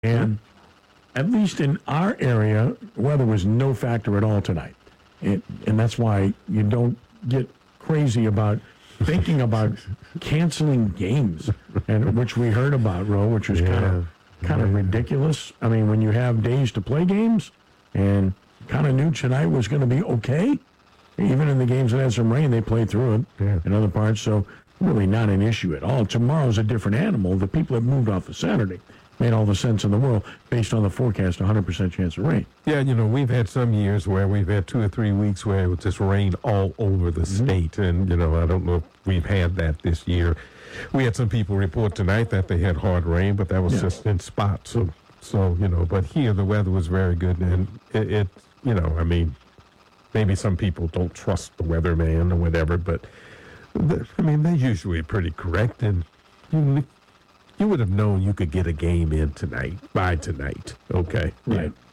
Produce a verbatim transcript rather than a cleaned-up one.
And at least in our area, weather was no factor at all tonight. It, and that's why you don't get crazy about thinking about canceling games, and which we heard about, Ro, which was kind of kind of ridiculous. I mean, when you have days to play games, and kind of knew tonight was going to be okay, even in the games that had some rain, they played through it Yeah. in other parts. So really not an issue at all. Tomorrow's a different animal. The people that moved off of Saturday made all the sense in the world based on the forecast, one hundred percent chance of rain. Yeah, you know, we've had some years where we've had two or three weeks where it would just rain all over the Mm-hmm. state. And, you know, I don't know if we've had that this year. We had some people report tonight that they had hard rain, but that was Yeah. just in spots. So, so, you know, but here the weather was very good. And it, it you know, I mean, maybe some people don't trust the weatherman or whatever, but, the, I mean, they're usually pretty correct. And you, you would have known you could get a game in tonight, by tonight, okay? Right.